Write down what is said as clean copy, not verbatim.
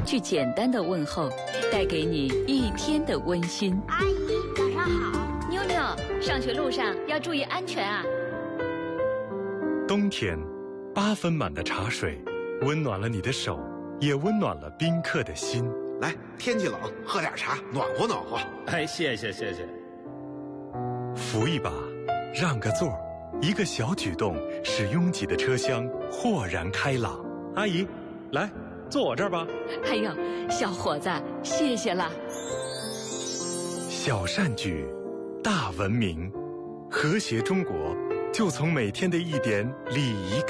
句简单的问候，带给你一天的温馨。 阿姨，早上好。 妞妞，上学路上要注意安全啊。 冬天，8分满的茶水，温暖了你的手，也温暖了宾客的心。 来，天气冷，喝点茶，暖和暖和。 哎，谢谢。 扶一把，让个座，一个小举动，使拥挤的车厢豁然开朗。 阿姨，来，坐我这儿吧。 哎呦，小伙子，谢谢了。 小善举，大文明，和谐中国，就从每天的一点礼仪